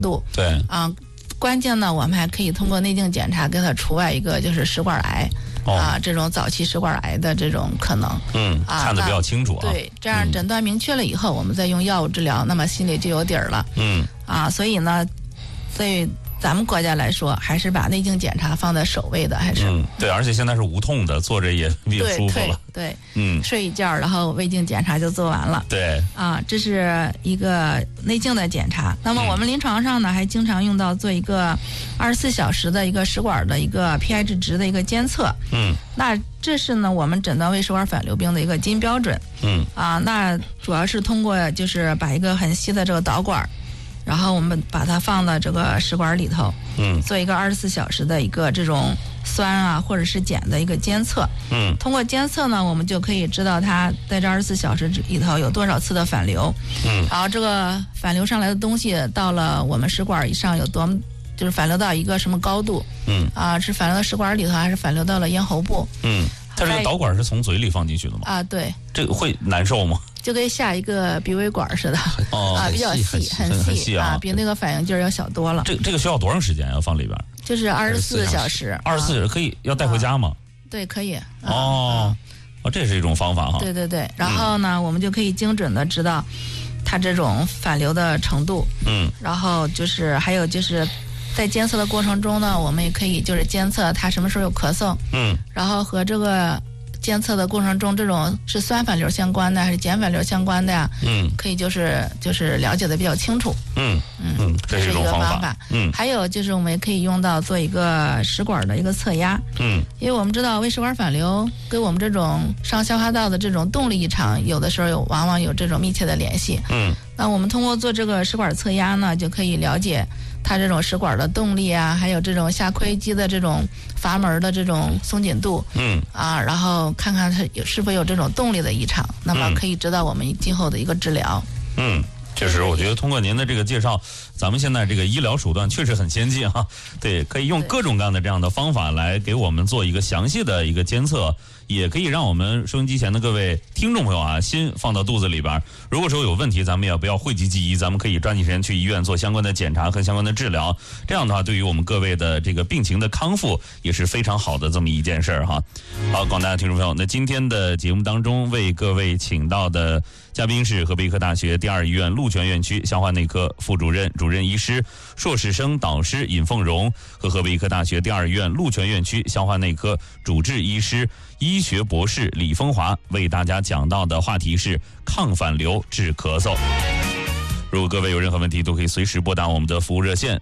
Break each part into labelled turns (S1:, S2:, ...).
S1: 度。
S2: 对
S1: 啊，关键呢，我们还可以通过内镜检查给它除外一个就是食管癌。这种早期食管癌的这种可能，
S2: 看得比较清楚啊。
S1: 对，这样诊断明确了以后，我们再用药物治疗，那么心里就有底儿了。所以呢，对咱们国家来说，还是把内镜检查放在首位的，还是
S2: 对，而且现在是无痛的，坐着也比较舒服了。
S1: 对，睡一觉，然后胃镜检查就做完了。
S2: 对，
S1: 这是一个内镜的检查。那么我们临床上呢，还经常用到做一个24小时的一个食管的一个 pH 值的一个监测。那这是呢我们诊断胃食管反流病的一个金标准。那主要是通过就是把一个很细的这个导管，然后我们把它放到这个食管里头，做一个24小时的一个这种酸啊或者是碱的一个监测。通过监测呢，我们就可以知道它在这24小时里头有多少次的反流。然后这个反流上来的东西到了我们食管以上有多么，就是反流到一个什么高度。是反流到食管里头还是反流到了咽喉部？
S2: 它这个导管是从嘴里放进去的吗？
S1: 对。
S2: 这个会难受吗？
S1: 就跟下一个鼻胃管似的。比较细，很细啊，比那个反应劲儿要小多了。
S2: 这个需要多长时间要放里边？
S1: 就是24小时。24
S2: 小时可以要带回家吗？
S1: 对，可以。
S2: 这是一种方法哈。
S1: 对对对，然后呢，我们就可以精准的知道它这种反流的程度。然后就是还有就是在监测的过程中呢，我们也可以就是监测它什么时候有咳嗽。然后和这个监测的过程中，这种是酸反流相关的还是碱反流相关的呀？可以就是了解的比较清楚。
S2: 这是一种方法。
S1: 还有就是我们也可以用到做一个食管的一个测压。因为我们知道胃食管反流跟我们这种上消化道的这种动力异常，有的时候往往有这种密切的联系。那我们通过做这个食管测压呢，就可以了解它这种食管的动力啊，还有这种下窥肌的这种阀门的这种松紧度。然后看看它是否有这种动力的异常，那么可以知道我们今后的一个治疗。
S2: 确实，我觉得通过您的这个介绍，咱们现在这个医疗手段确实很先进哈。对，可以用各种各样的这样的方法来给我们做一个详细的一个监测，也可以让我们收音机前的各位听众朋友啊，心放到肚子里边。如果说有问题，咱们也不要讳疾忌医，咱们可以抓紧时间去医院做相关的检查和相关的治疗。这样的话，对于我们各位的这个病情的康复也是非常好的这么一件事儿哈。好，广大的听众朋友，那今天的节目当中为各位请到的嘉宾是河北医科大学第2医院鹿泉院区消化内科副主任、主任医师、硕士生导师尹凤荣和河北医科大学第2医院鹿泉院区消化内科主治医师、医学博士李峰华为大家讲到的话题是抗反流治咳嗽。如果各位有任何问题，都可以随时拨打我们的服务热线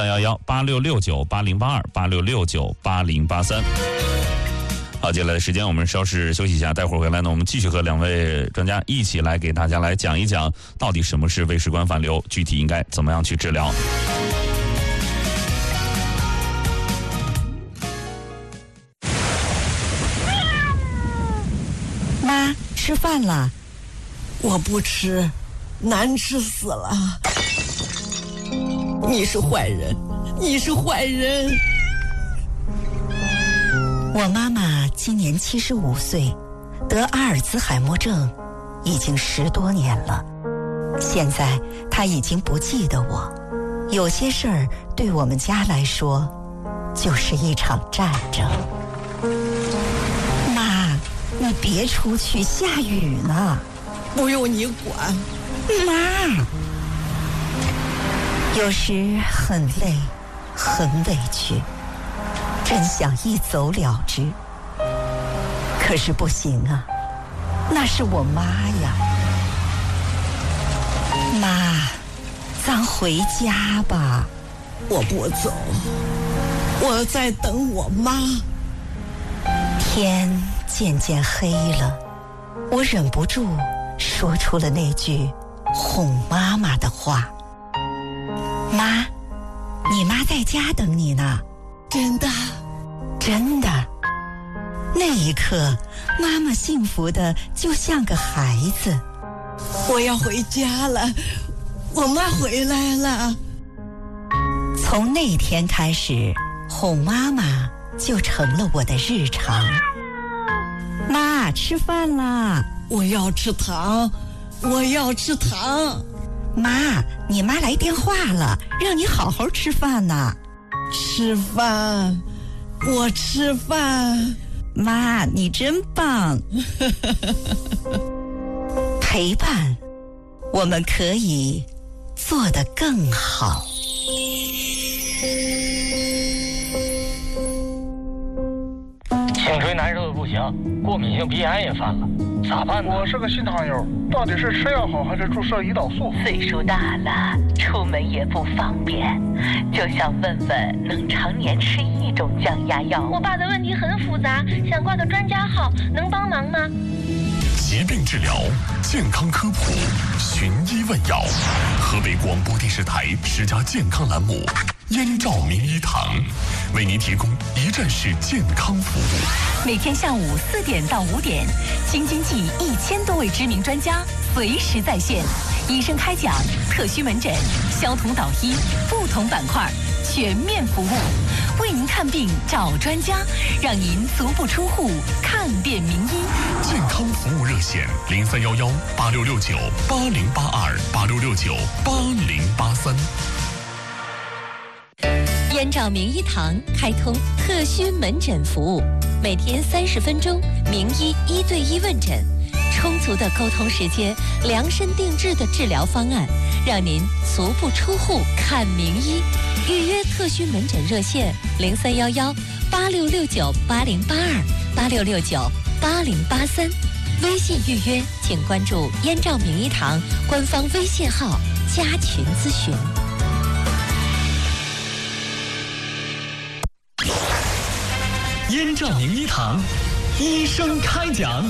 S2: 03118669808286698083。好，接下来的时间我们稍事休息一下，待会儿回来呢，我们继续和2位专家一起来给大家来讲一讲，到底什么是胃食管反流，具体应该怎么样去治疗。
S3: 妈，吃饭了。
S4: 我不吃，难吃死了。你是坏人，你是坏人。
S3: 我妈妈今年75岁，得阿尔兹海默症已经10多年了。现在她已经不记得我，有些事儿对我们家来说就是一场战争。妈，你别出去，下雨呢。
S4: 不用你管。
S3: 妈，有时很累，很委屈，真想一走了之，可是不行啊，那是我妈呀。妈，咱回家吧。
S4: 我不走，我在等我妈。
S3: 天渐渐黑了，我忍不住说出了那句哄妈妈的话。妈，你妈在家等你呢。
S4: 真的？
S3: 真的。那一刻，妈妈幸福的就像个孩子。
S4: 我要回家了，我妈回来了。
S3: 从那天开始，哄妈妈就成了我的日常。妈，吃饭啦！
S4: 我要吃糖，我要吃糖。
S3: 妈，你妈来电话了，让你好好吃饭呢。
S4: 吃饭，我吃饭。
S3: 妈，你真棒。陪伴，我们可以做得更好。
S5: 颈椎难受的不行，过敏性鼻炎也犯了，咋办呢？
S6: 我是个新糖友，到底是吃药好还是注射胰岛素？
S7: 岁数大了，出门也不方便，就想问问能常年吃一种降压药。
S8: 我爸的问题很复杂，想挂个专家号，能帮忙吗？
S9: 疾病治疗，健康科普，寻医问药。河北广播电视台10家健康栏目，燕赵名医堂为您提供一站式健康服务。
S10: 每天下午4点到5点，京津冀1000多位知名专家随时在线，医生开讲，特需门诊，消同导医，不同板块全面服务，为您看病找专家，让您足不出户看遍名医。
S9: 健康服务热线0311 8669 8082 8669 8083。
S10: 燕赵名医堂开通特需门诊服务，每天30分钟，名医1对1问诊，充足的沟通时间，量身定制的治疗方案，让您足不出户看名医。预约特需门诊热线0311 8669 8082 8669 8083。微信预约请关注燕赵名医堂官方微信号加群咨询。
S11: 燕赵名医堂，医生开讲。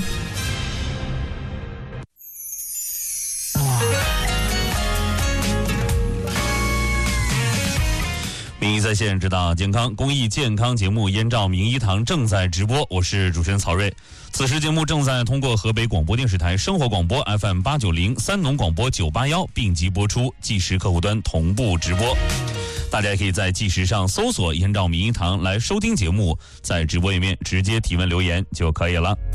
S2: 名医在线，知道健康公益健康节目《燕赵名医堂》正在直播，我是主持人曹瑞。此时节目正在通过河北广播电视台生活广播 FM 890、三农广播981并集播出，计时客户端同步直播。大家也可以在计时上搜索燕赵名医堂来收听节目，在直播页面直接提问留言就可以了。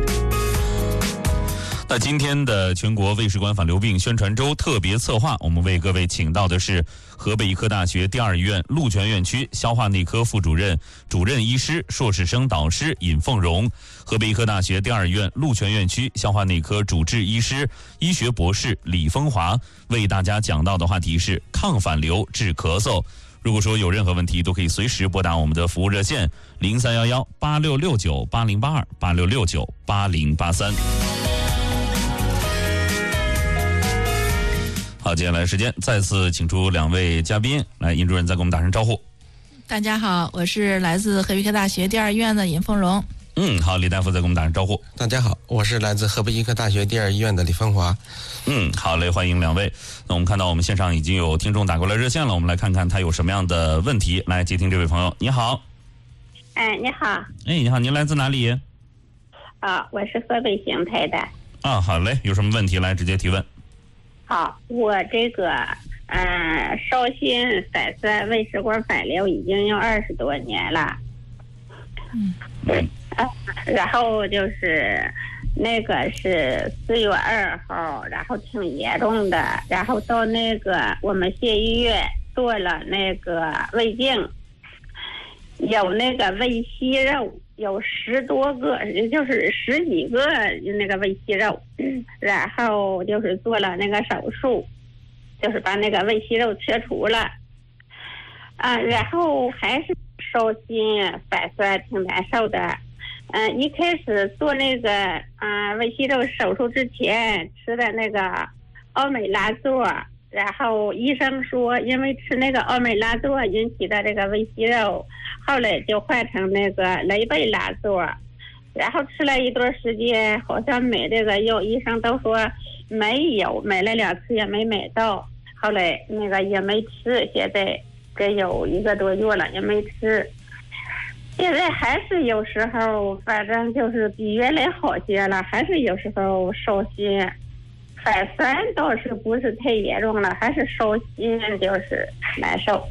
S2: 那今天的全国胃食管反流病宣传周特别策划，我们为各位请到的是河北医科大学第2医院鹿泉院区消化内科副主任、主任医师、硕士生导师尹凤荣，河北医科大学第2医院鹿泉院区消化内科主治医师、医学博士李风华，为大家讲到的话题是抗反流治咳嗽。如果说有任何问题，都可以随时拨打我们的服务热线0311 8669 8082 8669 8083。好，接下来时间再次请出2位嘉宾，来，尹主任再给我们打声招呼。
S1: 大家好，我是来自河北医科大学第2医院的尹凤荣。
S2: 好，李大夫再给我们打声招呼。
S12: 大家好，我是来自河北医科大学第2医院的李风华。
S2: 好嘞，欢迎2位。那我们看到我们线上已经有听众打过来热线了，我们来看看他有什么样的问题，来接听这位朋友。你好。
S13: 你好。
S2: 你好，您来自哪里？
S13: 我是河北邢台的。
S2: 好嘞，有什么问题来直接提问。
S13: 好，我这个烧心反酸胃食管反流已经有20多年了。然后就是那个是4月2号，然后挺严重的，然后到那个我们县医院做了那个胃镜，有那个胃息肉，有10多个，就是10几个那个胃息肉，然后就是做了那个手术，就是把那个胃息肉切除了，然后还是烧心反酸，挺难受的。一开始做那个胃息肉手术之前吃的那个奥美拉唑，然后医生说因为吃那个奥美拉唑引起的这个胃息肉，后来就换成那个雷贝拉唑，然后吃了一段时间，好像买这个药医生都说没有，买了2次也没买到，后来那个也没吃，现在这有1个多月了也没吃。现在还是有时候，反正就是比原来好些了，还是有时候烧心，反酸倒是不是太严重了，还是烧心就是难受。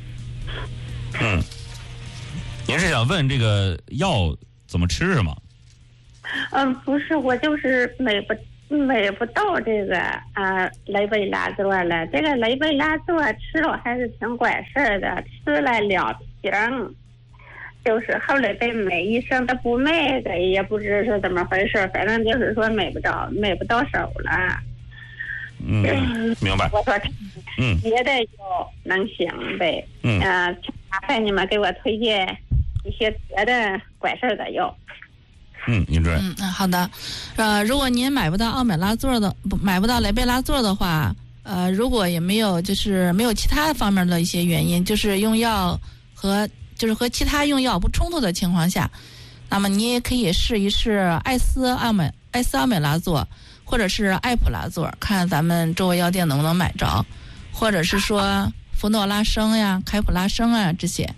S2: 您是想问这个药怎么吃是吗？
S13: 不是，我就是买不到这个雷贝拉唑了。这个雷贝拉唑吃了还是挺管事儿的，吃了2瓶，就是后来被美医生他不卖的，也不知是怎么回事，反正就是说买不到手了。
S2: 明白。
S13: 我说别的就能行呗。麻烦你们给我推荐一些别的管事儿的药。
S2: 尹主任。
S1: 好的。如果您买不到奥美拉唑的，买不到雷贝拉唑的话，如果也没有就是没有其他方面的一些原因，就是用药和其他用药不冲突的情况下，那么你也可以试一试艾司奥美拉唑，或者是艾普拉唑，看咱们周围药店能不能买着，或者是说福诺拉生呀、开普拉生啊这些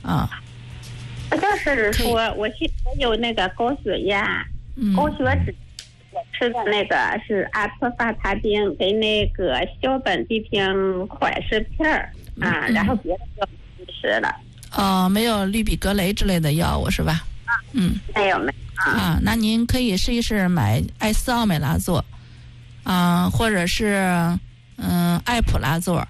S13: 就是说我现在有那个高血压，高血脂，我吃的那个是阿托法他汀跟那个硝苯地平缓释片然后别的就不吃了。
S1: 没有氯吡格雷之类的药物是吧？
S13: 没有。
S1: 那您可以试一试买艾司奥美拉唑，或者是艾普拉唑。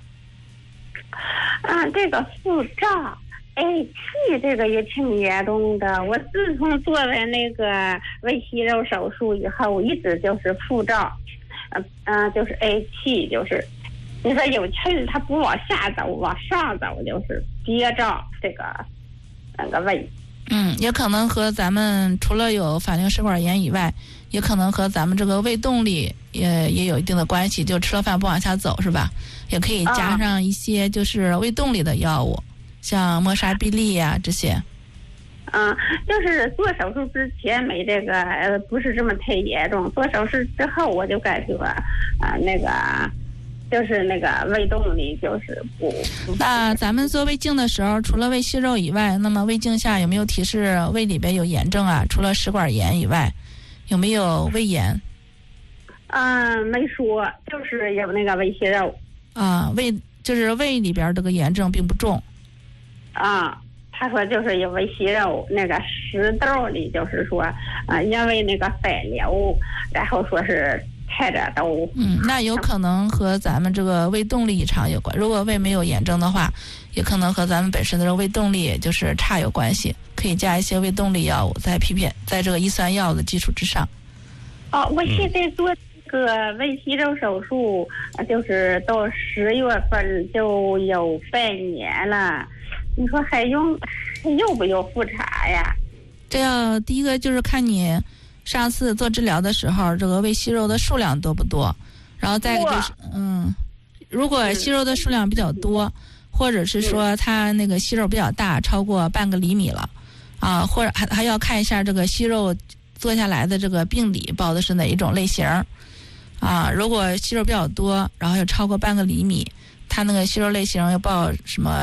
S13: 这个腹胀。气这个也挺严重的。我自从做完那个胃息肉手术以后，一直就是腹胀，就是气，就是你说有气它不往下走，往上走，就是憋胀这个那个胃。
S1: 也可能和咱们除了有反应食管炎以外，也可能和咱们这个胃动力也有一定的关系，就吃了饭不往下走是吧？也可以加上一些就是胃动力的药物。像莫沙必利呀这些。
S13: 就是做手术之前没这个不是这么太严重，做手术之后我就感觉那个就是那个胃动力就是不。
S1: 那咱们做胃镜的时候，除了胃息肉以外，那么胃镜下有没有提示胃里边有炎症啊？除了食管炎以外，有没有胃炎？
S13: 没说，就是有那个胃息肉。
S1: 就是胃里边这个炎症并不重。
S13: 他说就是有胃息肉，那个食道里就是说因为那个反流，然后说是开着都。
S1: 那有可能和咱们这个胃动力异常有关。如果胃没有炎症的话，也可能和咱们本身的这个胃动力就是差有关系，可以加一些胃动力药物在这个抑酸药的基础之上。
S13: 我现在做这个胃息肉手术，就是到10月份就有半年了。你说还用不用复查呀？
S1: 这要第一个就是看你上次做治疗的时候，这个胃息肉的数量多不多，然后再一个就是如果息肉的数量比较多，或者是说它那个息肉比较大，超过半个厘米了或者还要看一下这个息肉做下来的这个病理报的是哪一种类型如果息肉比较多，然后又超过半个厘米，它那个息肉类型又报什么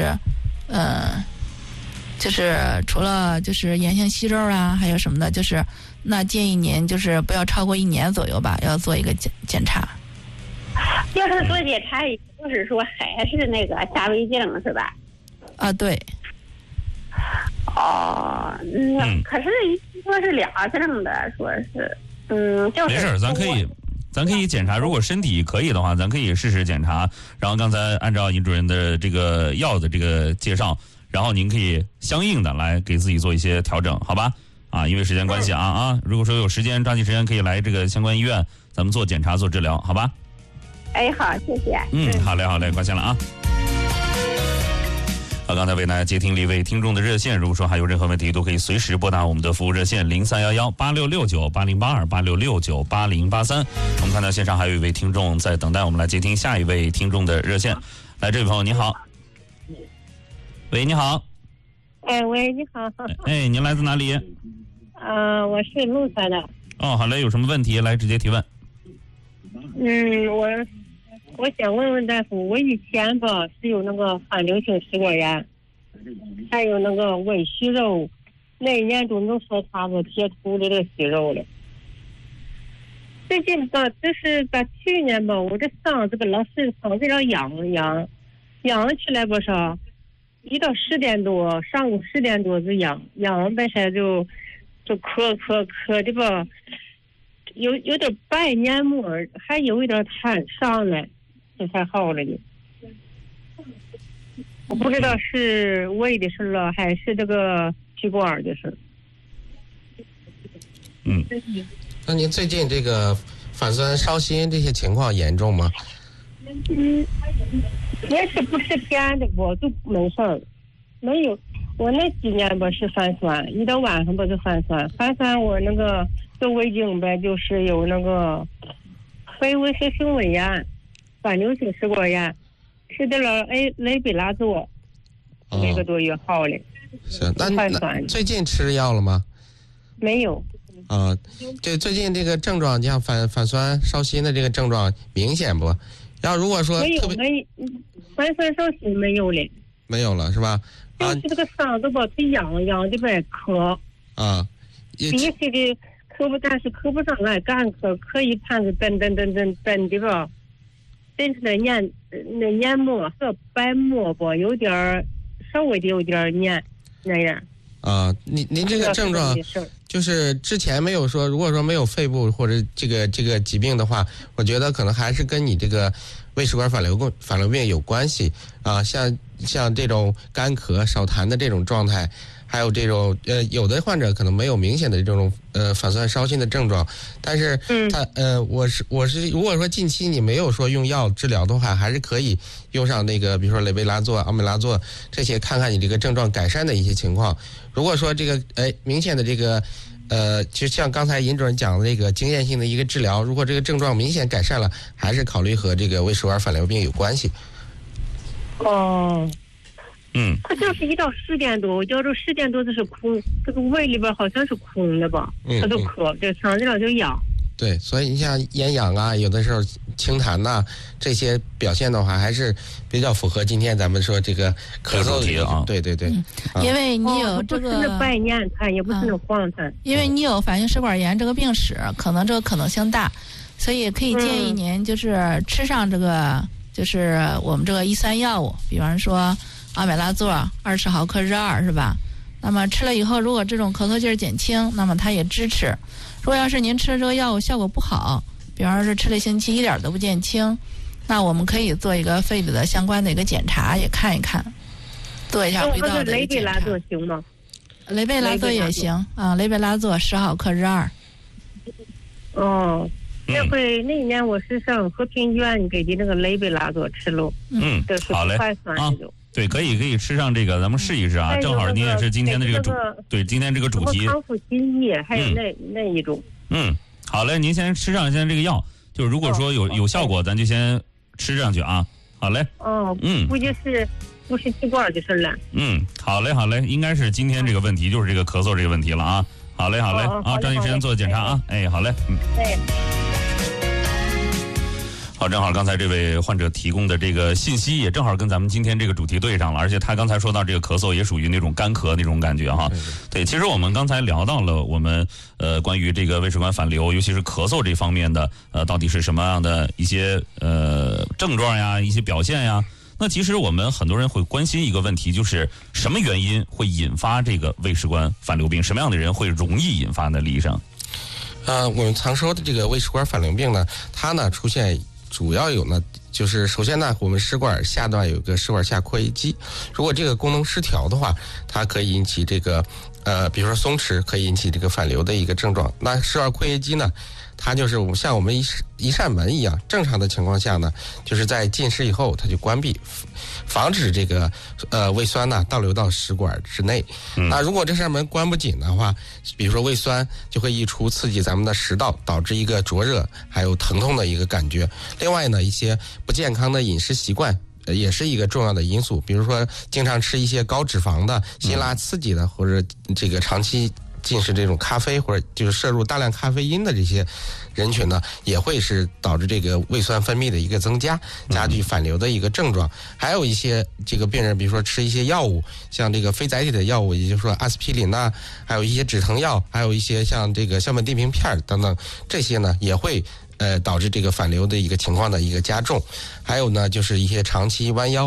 S1: 就是除了就是炎性息肉还有什么的，就是那建议您就是不要超过1年左右吧，要做一个检查。
S13: 要是做检查，也就是说还是那个下胃镜是吧？
S1: 对。
S13: 可是说是2证的，说是就是
S2: 没事，咱可以检查，如果身体可以的话，咱可以试试检查。然后刚才按照尹主任的这个药的这个介绍，然后您可以相应的来给自己做一些调整，好吧？因为时间关系如果说有时间抓紧时间可以来这个相关医院，咱们做检查做治疗，好吧？
S13: 好，谢谢。
S2: 好嘞，挂线了刚才为大家接听了一位听众的热线，如果说还有任何问题，都可以随时拨打我们的服务热线03118669808286698083。我们看到线上还有一位听众在等待，我们来接听下一位听众的热线。来，这位朋友你好。喂，你好。
S14: 喂，你好。
S2: 您来自哪里？
S14: 我是陆川的。
S2: 好嘞，有什么问题来直接提问。
S14: 我想问问大夫，我以前吧是有那个反流性食管炎，还有那个胃息肉，那一年都能说差不多切除了这个息肉了。最近吧，就是在去年吧，我这嗓子吧老是嗓子上痒起来不少，一到10点多，上午10点多就痒，本身就咳的吧。 有点白黏膜，还有一点痰上来，这才好了呢。我不知道是胃的事了，还是这个气管的事。
S12: 那您最近这个反酸、烧心这些情况严重吗？
S14: 也是不吃甜的我都没事儿，没有。我那几年吧是反酸，一到晚上吧就反酸。反酸我那个做胃镜呗，就是有那个非胃性性胃炎、反流性食管炎，吃的了雷贝拉唑，1个多月好了。
S12: 是，那最近吃药了吗？
S14: 没有。
S12: 这最近这个症状，像反酸、烧心的这个症状明显不？要如果说
S14: 没反酸烧心没有了，
S12: 没有了是吧？
S14: 就是这个嗓子吧，它痒的呗，咳。鼻涕的咳不，但是咳不上来，干咳一盘子蹬的吧，真是那黏膜和白膜吧，有点稍微的有点黏那样。您这个症状就是之前没有说，如果说没有肺部或者这个疾病的话，我觉得可能还是跟你这个胃食管反流病有关系像这种干咳少痰的这种状态，还有这种有的患者可能没有明显的这种反酸烧心的症状，但是他我是如果说近期你没有说用药治疗的话，还是可以用上那个比如说雷贝拉唑、奥美拉唑这些，看看你这个症状改善的一些情况。如果说这个明显的这个就像刚才尹主任讲的那个经验性的一个治疗，如果这个症状明显改善了，还是考虑和这个胃食管反流病有关系。他就是一到10点多，我觉着10点多就是空，这个胃里边好像是空的吧，他都咳，这嗓子上就痒。
S12: 对，所以你像咽痒啊，有的时候清痰呐，这些表现的话，还是比较符合今天咱们说这个咳嗽的啊。对，
S1: 因为你有这个
S14: 不是那白黏痰，也不是那黄痰，
S1: 因为你有反应食管炎这个病史，可能这个可能性大，所以可以建议您就是吃上这个就是我们这个1酸药物，比方说奥美拉唑20毫克日2是吧？那么吃了以后，如果这种咳嗽劲儿减轻，那么它也支持。如果要是您吃这个药物效果不好，比方说吃了1星期一点都不减轻，那我们可以做一个肺里的相关的一个检查，也看一看，做一下胃道的一个检查。
S14: 雷贝拉唑行吗？
S1: 雷贝拉唑也行啊，雷贝拉唑10毫克日2。
S14: 那一年我是上和平医院给的那个雷贝拉唑吃了，这是快酸那种。
S2: 对，可以吃上这个，咱们试一试啊。正好您也是今天的这个今天这个主题。
S14: 康复新液还有那一种。
S2: 好嘞，您先吃上这个药，就如果说有效果，咱就先吃上去啊。好嘞。
S14: 估计是不是气管的事了。
S2: 好嘞，应该是今天这个问题就是这个咳嗽这个问题了啊。好嘞啊，抓紧时间做检查啊。好嘞。好，正好刚才这位患者提供的这个信息也正好跟咱们今天这个主题对上了，而且他刚才说到这个咳嗽也属于那种干咳那种感觉哈。对，其实我们刚才聊到了我们关于这个胃食管反流，尤其是咳嗽这方面的到底是什么样的一些症状呀，一些表现呀。那其实我们很多人会关心一个问题，就是什么原因会引发这个胃食管反流病？什么样的人会容易引发呢？李医生？
S12: 我们常说的这个胃食管反流病呢，它呢出现主要有呢，就是首先呢，我们食管下段有个食管下括约肌，如果这个功能失调的话，它可以引起这个比如说松弛，可以引起这个反流的一个症状。那食管括约肌呢，它就是像我们一扇门一样，正常的情况下呢，就是在进食以后它就关闭，防止这个胃酸呢倒流到食管之内。那如果这扇门关不紧的话，比如说胃酸就会溢出，刺激咱们的食道，导致一个灼热还有疼痛的一个感觉。另外呢，一些不健康的饮食习惯也是一个重要的因素，比如说经常吃一些高脂肪的、辛辣刺激的，或者这个长期进食这种咖啡，或者就是摄入大量咖啡因的这些人群呢，也会是导致这个胃酸分泌的一个增加，加剧反流的一个症状。还有一些这个病人，比如说吃一些药物，像这个非甾体的药物，也就是说阿司匹林呐，还有一些止疼药，还有一些像这个硝苯地平片等等，这些呢也会导致这个反流的一个情况的一个加重。还有呢，就是一些长期弯腰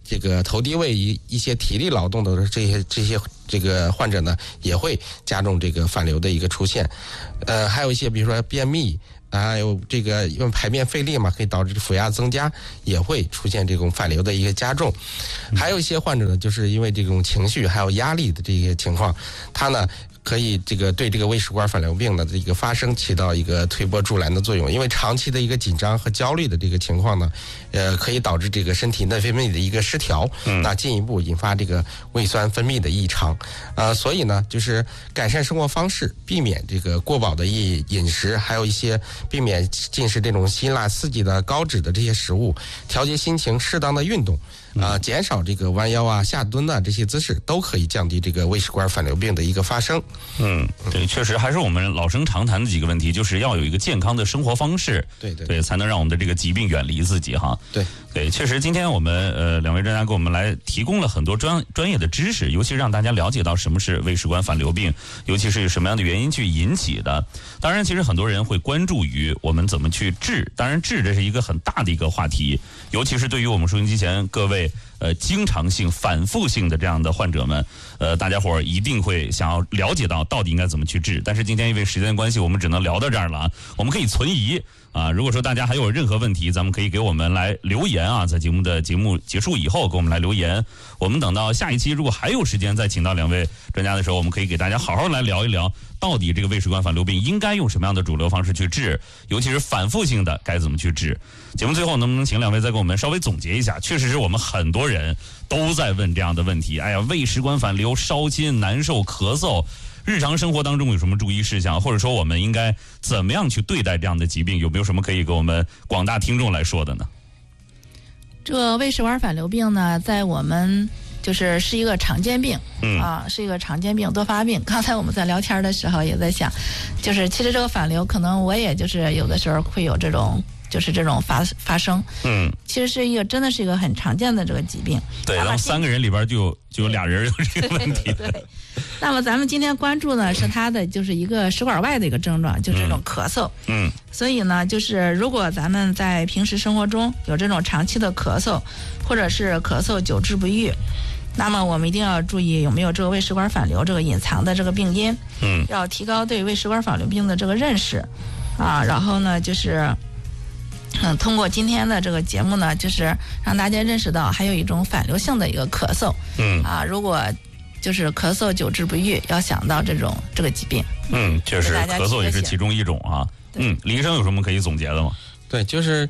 S12: 这个头低位一些体力劳动的这些这个患者呢，也会加重这个反流的一个出现。还有一些比如说便秘。还有这个因为排便费力嘛，可以导致腹压增加，也会出现这种反流的一个加重。还有一些患者呢，就是因为这种情绪还有压力的这些情况，他呢可以这个对这个胃食管反流病的这个发生起到一个推波助澜的作用。因为长期的一个紧张和焦虑的这个情况呢，可以导致这个身体内分泌的一个失调，那进一步引发这个胃酸分泌的异常。所以呢，就是改善生活方式，避免这个过饱的饮食，还有一些避免进食这种辛辣刺激的高脂的这些食物，调节心情，适当的运动。减少这个弯腰啊、下蹲啊这些姿势，都可以降低这个胃食管反流病的一个发生。
S2: 对，确实还是我们老生常谈的几个问题，就是要有一个健康的生活方式，对，才能让我们的这个疾病远离自己哈。对，确实今天我们两位专家给我们来提供了很多专业的知识，尤其让大家了解到什么是胃食管反流病，尤其是什么样的原因去引起的。当然，其实很多人会关注于我们怎么去治，当然治这是一个很大的一个话题，尤其是对于我们收音机前各位经常性、反复性的这样的患者们，大家伙儿一定会想要了解到到底应该怎么去治。但是今天因为时间关系，我们只能聊到这儿了啊。我们可以存疑啊，如果说大家还有任何问题，咱们可以给我们来留言啊，在节目结束以后给我们来留言。我们等到下一期如果还有时间再请到两位专家的时候，我们可以给大家好好来聊一聊，到底这个胃食管反流病应该用什么样的主流方式去治，尤其是反复性的该怎么去治。节目最后能不能请两位再给我们稍微总结一下？确实是我们很多人都在问这样的问题。哎呀，胃食管反流、烧心、难受、咳嗽，日常生活当中有什么注意事项，或者说我们应该怎么样去对待这样的疾病？有没有什么可以给我们广大听众来说的呢？
S1: 这个胃食管反流病呢，在我们是一个常见病，是一个常见病，多发病。刚才我们在聊天的时候也在想，其实这个反流可能我也有的时候会有这种发生，其实是真的是一个很常见的这个疾病。
S2: 对，然后3个人里边就有俩人有这个问题。
S1: 对。那么咱们今天关注呢是它的一个食管外的一个症状，就是这种咳嗽。所以呢，如果咱们在平时生活中有这种长期的咳嗽，或者是咳嗽久治不愈，那么我们一定要注意有没有这个胃食管反流这个隐藏的这个病因。要提高对胃食管反流病的这个认识啊，然后呢通过今天的这个节目呢，让大家认识到还有一种反流性的一个咳嗽。如果咳嗽久治不愈，要想到这个疾病。
S2: 确实咳嗽也是其中一种啊。李医生有什么可以总结的吗？
S12: 对，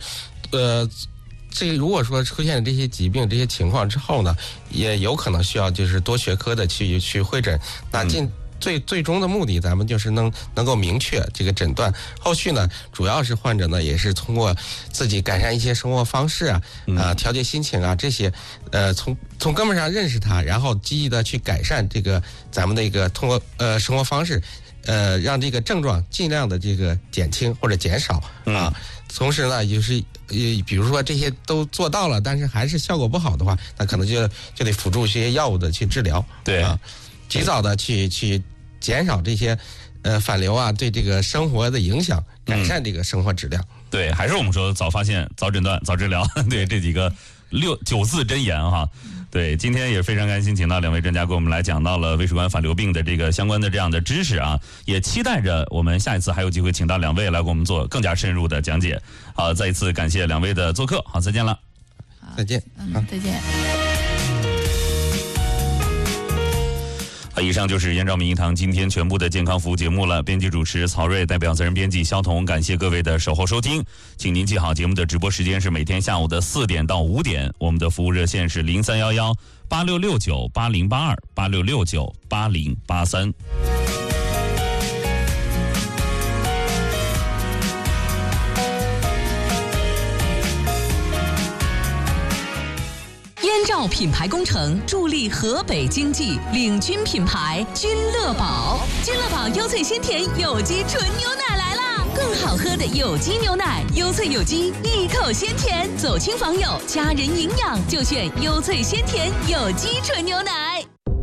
S12: 这如果说出现这些疾病、这些情况之后呢，也有可能需要多学科的去会诊。那最终的目的，咱们能够明确这个诊断。后续呢，主要是患者呢也是通过自己改善一些生活方式调节心情这些，从根本上认识它，然后积极的去改善咱们的一个通过生活方式，让这个症状尽量的减轻或者减少同时呢，比如说这些都做到了，但是还是效果不好的话，那可能就得辅助一些药物的去治疗。
S2: 对
S12: 及早的去减少这些反流对这个生活的影响，改善这个生活质量。
S2: 对，还是我们说早发现、早诊断、早治疗。对，这几个9字真言哈。对，今天也非常开心，请到两位专家给我们来讲到了胃食管反流病的这个相关的这样的知识啊，也期待着我们下一次还有机会请到两位来给我们做更加深入的讲解。好，再一次感谢两位的做客，好，再见了。
S12: 再见。
S1: 再见。
S2: 以上就是燕赵名医堂今天全部的健康服务节目了。编辑主持曹瑞，代表责任编辑肖彤，感谢各位的守候收听。请您记好，节目的直播时间是每天下午的4点到5点，我们的服务热线是0311-8669-8082，8669-8083。
S10: 燕赵品牌工程助力河北经济，领军品牌君乐宝。君乐宝优萃鲜甜有机纯牛奶来啦！更好喝的有机牛奶，优萃有机，一口鲜甜，走亲访友，家人营养就选优萃鲜甜有机纯牛奶。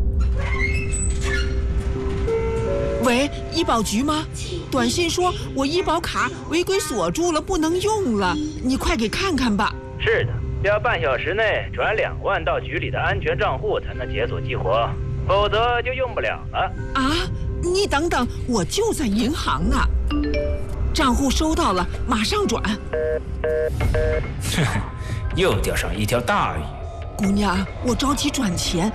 S4: 喂，医保局吗？短信说我医保卡违规锁住了，不能用了，你快给看看吧。
S15: 是的， 要半小时内转2万到局里的安全账户才能解锁激活，否则就用不了了。
S4: 啊，你等等，我就在银行呢。账户收到了，马上转。
S15: 又钓上一条大鱼。
S4: 姑娘，我着急转钱，